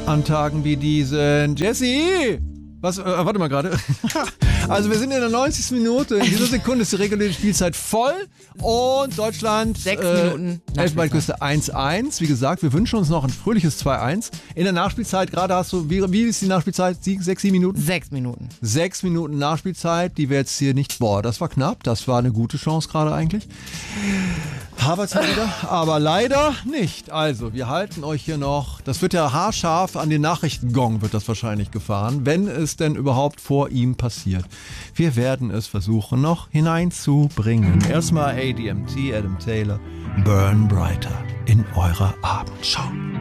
An Tagen wie diesen. Jesse! Was? Warte mal gerade. Also wir sind in der 90. Minute. In dieser Sekunde ist die reguläre Spielzeit voll. Und Deutschland 6 Minuten Elfenbeinküste 1-1. Wie gesagt, wir wünschen uns noch ein fröhliches 2-1. In der Nachspielzeit, gerade hast du, wie ist die Nachspielzeit? 6, 7 Minuten? 6 Minuten. 6 Minuten Nachspielzeit, die wir jetzt hier nicht... Boah, das war knapp. Das war eine gute Chance gerade eigentlich. Havertz wieder, aber leider nicht. Also, wir halten euch hier noch, das wird ja haarscharf an den Nachrichtengong wird das wahrscheinlich gefahren, wenn es denn überhaupt vor ihm passiert. Wir werden es versuchen noch hineinzubringen. Erstmal ADMT, Adam Taylor, Burn Brighter in eurer Abendschau.